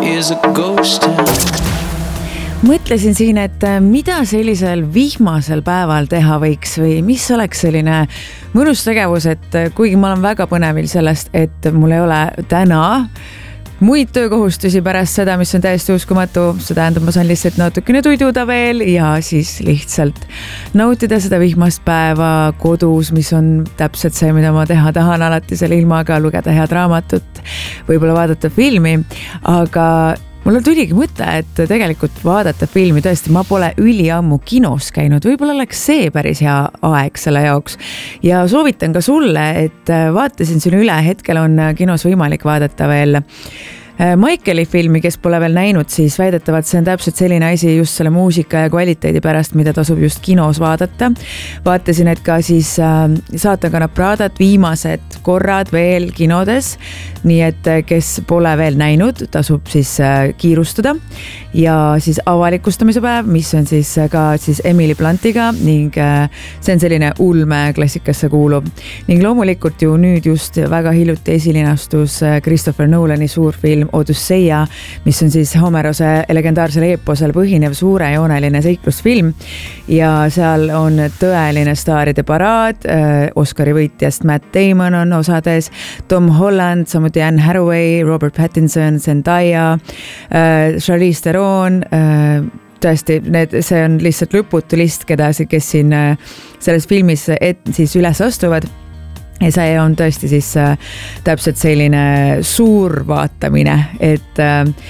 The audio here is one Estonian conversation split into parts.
is a ghost town. Mõtlesin siin, et mida sellisel vihmasel päeval teha võiks või mis oleks selline mõnus tegevus, et kuigi ma olen väga põnevil sellest, et mul ei ole täna muid töökohustusi pärast seda, mis on täiesti uskumatu. See tähendab, ma saan lihtsalt natukene tuiduda veel ja siis lihtsalt nautida seda vihmast päeva kodus, mis on täpselt see, mida ma teha tahan alati selle ilmaga, lugeda head raamatut, võib-olla vaadata filmi, aga mulle tuligi mõte, et tegelikult vaadata filmi, tõesti, ma pole üliammu kinos käinud, võib-olla oleks see päris hea aeg selle jaoks. Ja soovitan ka sulle, et vaatasin siin üle, hetkel on kinos võimalik vaadata veel Michaeli filmi, kes pole veel näinud, siis väidetavalt see on täpselt selline asi just selle muusika ja kvaliteedi pärast, mida tasub just kinos vaadata. Vaatasin, et ka siis Saatankannab Pradat viimased korrad veel kinodes, nii et kes pole veel näinud, tasub siis kiirustada. Ja siis avalikustamise päev, mis on siis ka siis Emily Bluntiga ning see on selline ulme klassikasse kuulub. Ning loomulikult ju nüüd just väga hiljuti esilinastus Christopher Nolani suur film Odüsseia, mis on siis Homerose legendaarsel eeposel põhinev suurejooneline seiklusfilm ja seal on tõeline staaride paraad. Oscari võitjast Matt Damon on osades, Tom Holland, samuti Anne Hathaway, Robert Pattinson, Zendaya, Charlize Theron, tõesti, see on lihtsalt lõputu list, kes siin selles filmis siis üles astuvad. Ja see on tõesti siis täpselt selline suur vaatamine, et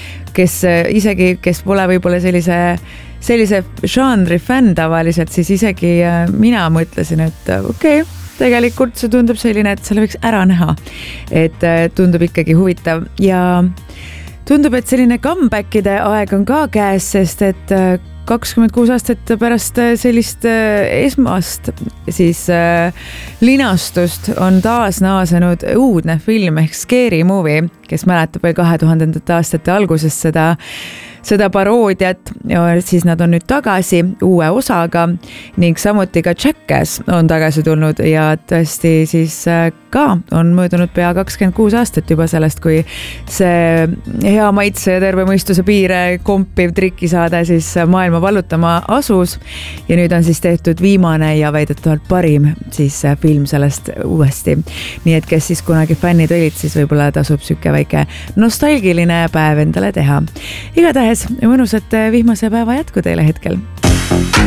kes pole võib-olla sellise žanri fänn tavaliselt, siis isegi mina mõtlesin, et okei, tegelikult see tundub selline, et selle võiks ära näha, et tundub ikkagi huvitav ja tundub, et selline comebackide aeg on ka käes, sest et 26 aastat pärast sellist esmast siis linastust on taas naasenud uudne film ehk Scary Movie, kes mäletab veel 2000. aastate alguses seda paroodiat, siis nad on nüüd tagasi uue osaga ning samuti ka Jackass on tagasi tulnud ja tõesti siis ka on möödunud pea 26 aastat juba sellest, kui see hea maitse ja terve mõistuse piire kompiv trikisaade siis maailma vallutama asus ja nüüd on siis tehtud viimane ja väidetavalt parim siis film sellest uuesti. Nii et kes siis kunagi fännid olid, siis võib-olla tasub süke väike nostalgiline päev endale teha. Igatahes mõnusat vihmase päeva jätku teile hetkel.